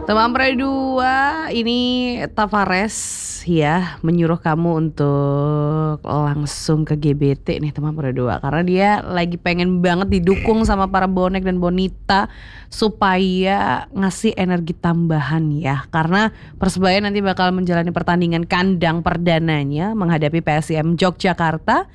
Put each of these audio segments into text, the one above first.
Teman Pre 2 ini Tavares ya menyuruh kamu untuk langsung ke GBT nih teman Pre 2 karena dia lagi pengen banget didukung sama para bonek dan bonita supaya ngasih energi tambahan ya, karena Persebaya nanti bakal menjalani pertandingan kandang perdananya menghadapi PSIM Yogyakarta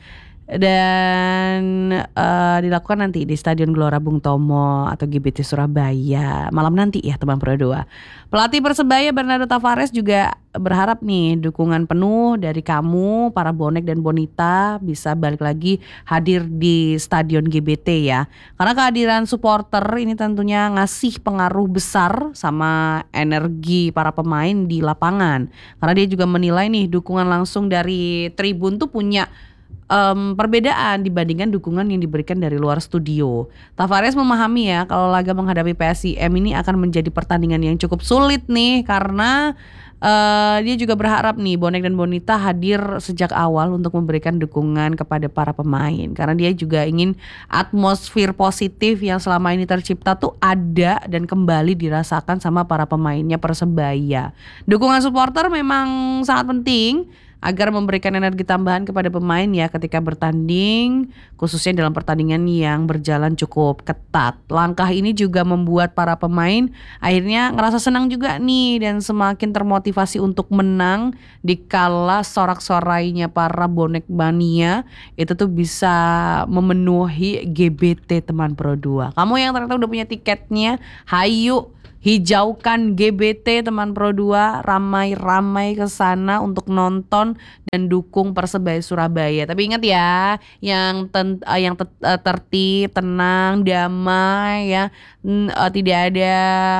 dan dilakukan nanti di Stadion Gelora Bung Tomo atau GBT Surabaya malam nanti ya teman Pro 2. Pelatih Persebaya Bernardo Tavares juga berharap nih dukungan penuh dari kamu para bonek dan bonita bisa balik lagi hadir di Stadion GBT ya. Karena kehadiran supporter ini tentunya ngasih pengaruh besar sama energi para pemain di lapangan. Karena dia juga menilai nih dukungan langsung dari tribun tuh punya perbedaan dibandingkan dukungan yang diberikan dari luar studio. Tavares memahami ya kalau laga menghadapi PSIM ini akan menjadi pertandingan yang cukup sulit nih karena dia juga berharap nih bonek dan bonita hadir sejak awal untuk memberikan dukungan kepada para pemain karena dia juga ingin atmosfer positif yang selama ini tercipta tuh ada dan kembali dirasakan sama para pemainnya Persebaya. Dukungan supporter memang sangat penting agar memberikan energi tambahan kepada pemain ya ketika bertanding, khususnya dalam pertandingan yang berjalan cukup ketat. Langkah ini juga membuat para pemain akhirnya ngerasa senang juga nih dan semakin termotivasi untuk menang dikala sorak-sorainya para bonek mania itu tuh bisa memenuhi GBT teman Pro 2. Kamu yang ternyata udah punya tiketnya, hayu hijaukan GBT teman Pro 2, ramai-ramai ke sana untuk nonton dan dukung Persebaya Surabaya. Tapi ingat ya, yang tertib, tenang, damai ya. Tidak ada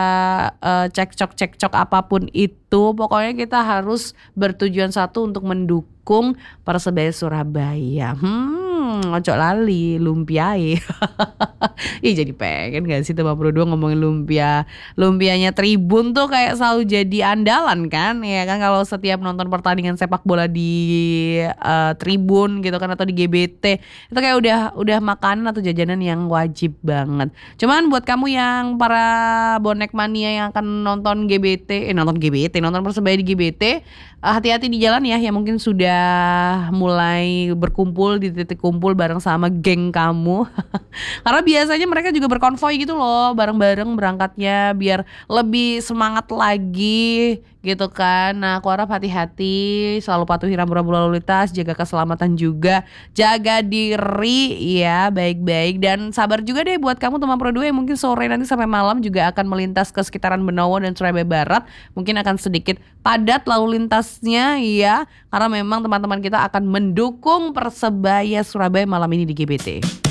cekcok apapun itu. Pokoknya kita harus bertujuan satu untuk mendukung Persebaya Surabaya. Ojo lali lumpiae. Ih jadi pengen gak sih teman Pro 2 ngomongin lumpia. Lumpianya Tribun tuh kayak selalu jadi andalan kan. Ya kan kalau setiap nonton pertandingan sepak bola di Tribun gitu kan atau di GBT itu kayak udah makanan atau jajanan yang wajib banget. Cuman buat kamu yang para bonek mania yang akan nonton nonton Persebaya di GBT, hati-hati di jalan ya yang mungkin sudah mulai berkumpul di titik kumpul bareng sama geng kamu. Karena biasanya mereka juga berkonvoy gitu loh, bareng-bareng berangkatnya biar lebih semangat lagi gitu kan. Nah aku harap hati-hati, selalu patuhi rambu-rambu lalu lintas, jaga keselamatan juga, jaga diri ya baik-baik. Dan sabar juga deh buat kamu teman Pro 2 yang mungkin sore nanti sampai malam juga akan melintas ke sekitaran Benowo dan Surabaya Barat. Mungkin akan sedikit padat lalu lintasnya ya, karena memang teman-teman kita akan mendukung Persebaya Surabaya malam ini di GBT.